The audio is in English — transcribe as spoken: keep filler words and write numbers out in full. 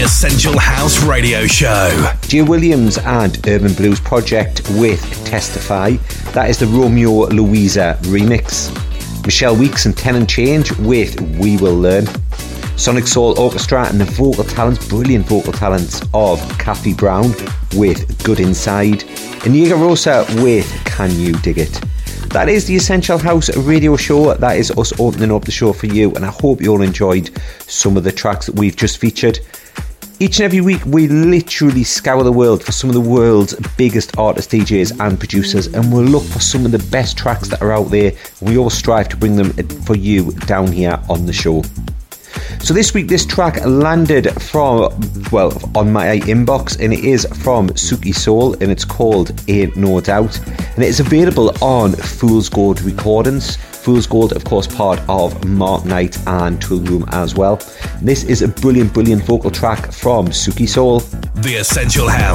Essential House Radio Show. Jay Williams and Urban Blues Project with Testify. That is the Romeo Louisa remix. Michelle Weeks and Ten and Change with We Will Learn. Sonic Soul Orchestra and the vocal talents, brilliant vocal talents of Kathy Brown with Good Inside. And Niega Rosa with Can You Dig It. That is the Essential House Radio Show. That is us opening up the show for you, and I hope you all enjoyed some of the tracks that we've just featured. Each and every week we literally scour the world for some of the world's biggest artists, D Js and producers, and we'll look for some of the best tracks that are out there. We all strive to bring them for you down here on the show. So this week this track landed from, well, on my inbox, and it is from Suki Soul, and it's called Ain't No Doubt, and it is available on Fool's Gold Recordings. Fool's Gold, of course, part of Mark Knight and Toolroom as well. This is a brilliant, brilliant vocal track from Suki Soul. The Essential House.